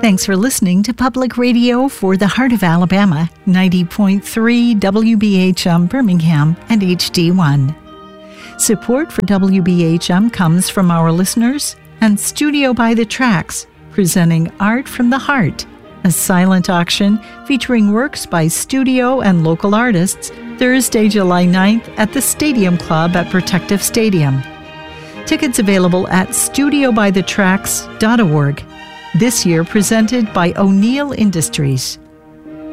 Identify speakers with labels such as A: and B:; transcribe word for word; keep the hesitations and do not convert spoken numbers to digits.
A: Thanks for listening to Public Radio for the Heart of Alabama, ninety point three W B H M Birmingham and H D one. Support for W B H M comes from our listeners and Studio by the Tracks, presenting Art from the Heart, a silent auction featuring works by studio and local artists, Thursday, July ninth at the Stadium Club at Protective Stadium. Tickets available at studio by the tracks dot org. This year presented by O'Neill Industries.